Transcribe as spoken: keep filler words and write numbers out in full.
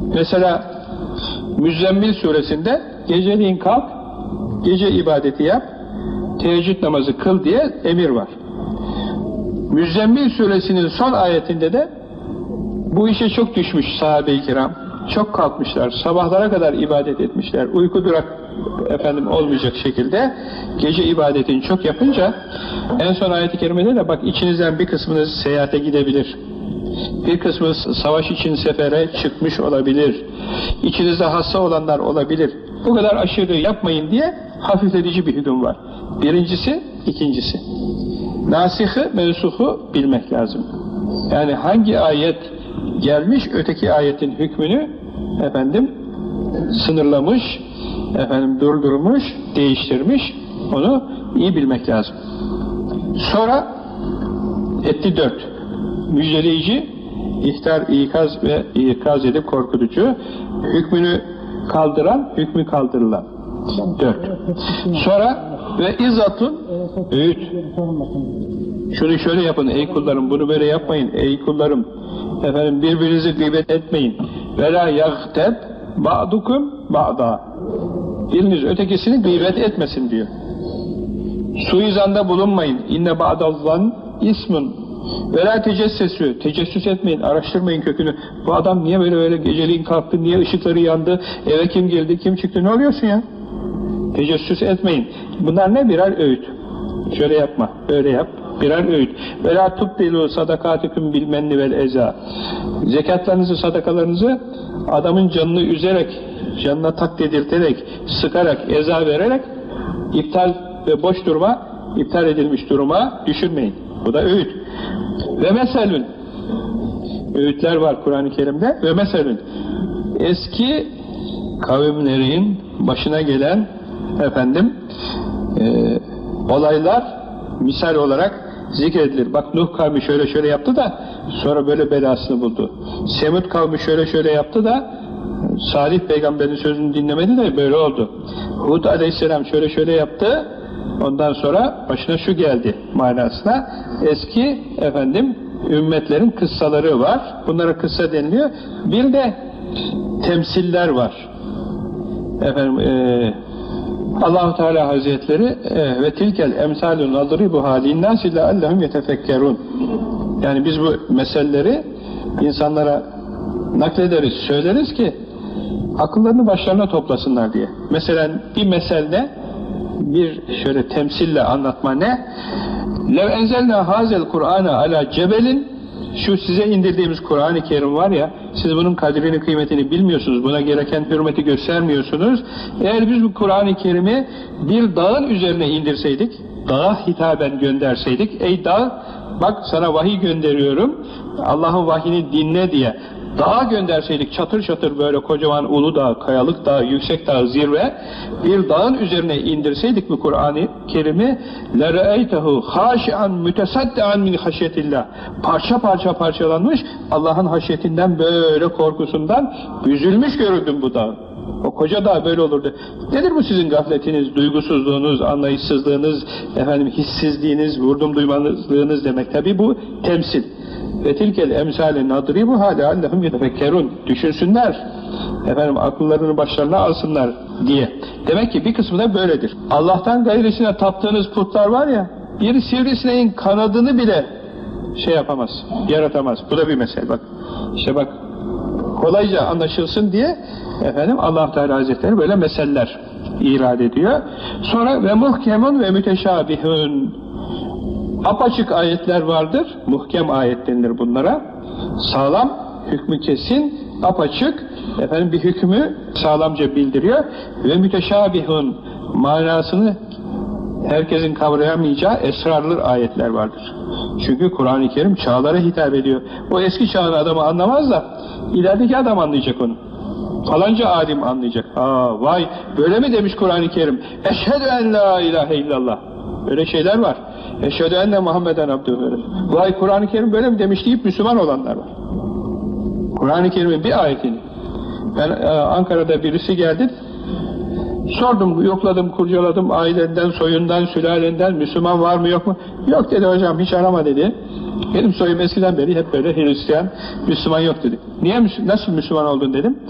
Mesela Müzzemmil suresinde geceliğin kalk, gece ibadeti yap, teheccüd namazı kıl diye emir var. Müzzemmil suresinin son ayetinde de bu işe çok düşmüş sahabe-i kiram. Çok kalkmışlar, sabahlara kadar ibadet etmişler, uyku durak efendim olmayacak şekilde gece ibadetini çok yapınca en son ayet-i kerimede de bak içinizden bir kısmınız seyahate gidebilir, bir kısmı savaş için sefere çıkmış olabilir, içinizde hasta olanlar olabilir, bu kadar aşırı yapmayın diye hafifletici bir hüküm var. Birincisi, ikincisi nasihı, mensuhu bilmek lazım. Yani hangi ayet gelmiş, öteki ayetin hükmünü efendim sınırlamış, efendim durdurmuş, değiştirmiş, onu iyi bilmek lazım. Sonra etti dört. Müjdeleyici, ihtar, ikaz ve ikaz edip korkutucu, hükmünü kaldıran, hükmü kaldırılan. Dört. Sonra ve izzatun, öğüt. Şunu şöyle yapın ey kullarım, bunu böyle yapmayın ey kullarım. Efendim birbirinizi gıybet etmeyin. Ve la yagteb ba'dukum ba'da. Biriniz ötekisini gıybet etmesin diyor. Suizanda bulunmayın. İnne ba'dallan ismun. Ve la tecessesü. Tecessüs etmeyin, araştırmayın kökünü. Bu adam niye böyle böyle geceliğin kalktı, niye ışıkları yandı, eve kim girdi, kim çıktı, ne oluyorsun ya? Tecessüs etmeyin. Bunlar ne? Birer öğüt. Şöyle yapma, böyle yap. Birer öğüt. Ve la tubdilu sadakatikum bil menni vel eza. Zekatlarınızı, sadakalarınızı adamın canını üzerek, canına tak dedirterek, sıkarak, eza vererek iptal ve boş duruma, iptal edilmiş duruma düşürmeyin. Bu da öğüt. Ve meselün. Öğütler var Kur'an-ı Kerim'de. Ve meselün. Eski kavimlerin başına gelen efendim e, olaylar misal olarak zikredilir. Bak Nuh kavmi şöyle şöyle yaptı da sonra böyle belasını buldu. Semud kavmi şöyle şöyle yaptı da Salih peygamberin sözünü dinlemedi de böyle oldu. Hud aleyhisselam şöyle şöyle yaptı, ondan sonra başına şu geldi manasına. Eski efendim ümmetlerin kıssaları var. Bunlara kıssa deniliyor. Bir de temsiller var. Efendim eee Allah-u Teala Hazretleri e, ve tilkel emsalun nadribu halin nasi leallehum yetefekkerun. Yani biz bu meseleleri insanlara naklederiz, söyleriz ki akıllarını başlarına toplasınlar diye. Mesela bir meselde bir şöyle temsille anlatma ne? Lev enzelna hazel Kur'ana ala cebelin, şu size indirdiğimiz Kur'an-ı Kerim var ya, siz bunun kadrini, kıymetini bilmiyorsunuz, buna gereken hürmeti göstermiyorsunuz. Eğer biz bu Kur'an-ı Kerim'i bir dağın üzerine indirseydik, dağa hitaben gönderseydik, ey dağ, bak sana vahiy gönderiyorum, Allah'ın vahyini dinle diye dağa gönderseydik, çatır çatır böyle kocaman Uludağ, Kayalık Dağ, Yüksek Dağ, Zirve, bir dağın üzerine indirseydik bu Kur'an-ı Kerim'i, لَرَأَيْتَهُ خَاشِعًا مُتَسَدَّعًا مِنْ خَشْيَةِ parça parça parçalanmış, Allah'ın haşyetinden, böyle korkusundan büzülmüş görürdüm bu dağ. O koca dağ böyle olurdu. Nedir bu sizin gafletiniz, duygusuzluğunuz, anlayışsızlığınız, efendim hissizliğiniz, vurdum duymazlığınız demek. Tabi bu temsil. Ve tilkel emsali nadribu hâle allahum yetefekkerun. Düşünsünler, efendim akıllarını başlarına alsınlar diye. Demek ki bir kısmı da böyledir. Allah'tan gayrisine taptığınız putlar var ya, bir sivrisineğin kanadını bile şey yapamaz, yaratamaz. Bu da bir mesele bak. İşte bak, kolayca anlaşılsın diye efendim Allah Teala Hazretleri böyle meseleler irad ediyor. Sonra ve muhkemun ve müteşabihun. Apaçık ayetler vardır, muhkem ayet denilir bunlara. Sağlam, hükmü kesin, apaçık, efendim bir hükmü sağlamca bildiriyor. Ve müteşabihun, manasını herkesin kavrayamayacağı esrarlı ayetler vardır. Çünkü Kur'an-ı Kerim çağlara hitap ediyor. O eski çağın adamı anlamaz da ilerideki adam anlayacak onu. Falanca alim anlayacak. Aa, vay böyle mi demiş Kur'an-ı Kerim? Eşhedü en la ilahe illallah. Öyle şeyler var. Eşhedü enne Muhammeden abdühü. Vay Kur'an-ı Kerim böyle mi demiş deyip Müslüman olanlar var. Kur'an-ı Kerim'in bir ayetini. Ben e, Ankara'da birisi geldi. Sordum, yokladım, kurcaladım ailenden, soyundan, sülalenden Müslüman var mı yok mu? Yok dedi hocam, hiç arama dedi. Benim soyum eskiden beri hep böyle Hristiyan, Müslüman yok dedi. Niye, nasıl Müslüman oldun dedim.